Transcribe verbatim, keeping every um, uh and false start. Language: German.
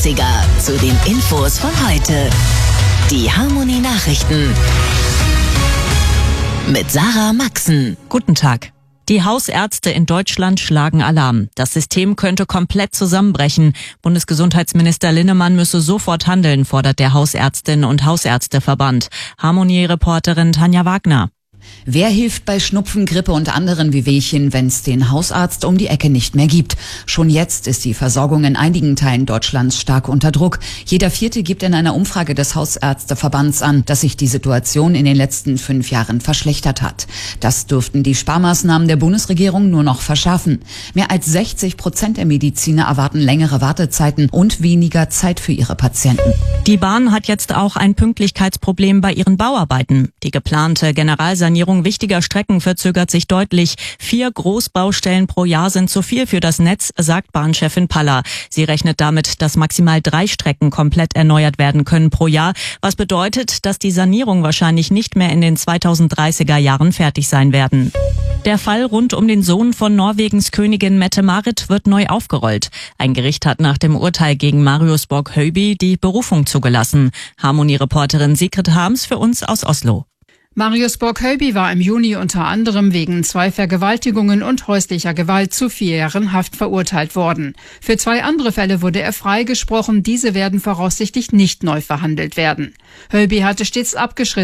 neunziger zu den Infos von heute. Die Harmonie Nachrichten mit Sarah Maxen. Guten Tag. Die Hausärzte in Deutschland schlagen Alarm. Das System könnte komplett zusammenbrechen. Bundesgesundheitsminister Linnemann müsse sofort handeln, fordert der Hausärztinnen- und Hausärzteverband. Harmonie-Reporterin Tanja Wagner. Wer hilft bei Schnupfen, Grippe und anderen Wehwehchen, wenn es den Hausarzt um die Ecke nicht mehr gibt? Schon jetzt ist die Versorgung in einigen Teilen Deutschlands stark unter Druck. Jeder Vierte gibt in einer Umfrage des Hausärzteverbands an, dass sich die Situation in den letzten fünf Jahren verschlechtert hat. Das dürften die Sparmaßnahmen der Bundesregierung nur noch verschärfen. Mehr als sechzig Prozent der Mediziner erwarten längere Wartezeiten und weniger Zeit für ihre Patienten. Die Bahn hat jetzt auch ein Pünktlichkeitsproblem bei ihren Bauarbeiten. Die geplante Generalsanierung wichtiger Strecken verzögert sich deutlich. Vier Großbaustellen pro Jahr sind zu viel für das Netz, sagt Bahnchefin Paller. Sie rechnet damit, dass maximal drei Strecken komplett erneuert werden können pro Jahr, was bedeutet, dass die Sanierung wahrscheinlich nicht mehr in den zweitausenddreißiger Jahren fertig sein werden. Der Fall rund um den Sohn von Norwegens Königin Mette-Marit wird neu aufgerollt. Ein Gericht hat nach dem Urteil gegen Marius Borg-Høiby die Berufung zugelassen. Harmonie-Reporterin Sigrid Harms für uns aus Oslo. Marius Borg-Høiby war im Juni unter anderem wegen zwei Vergewaltigungen und häuslicher Gewalt zu vier Jahren Haft verurteilt worden. Für zwei andere Fälle wurde er freigesprochen. Diese werden voraussichtlich nicht neu verhandelt werden. Høiby hatte stets abgeschritten.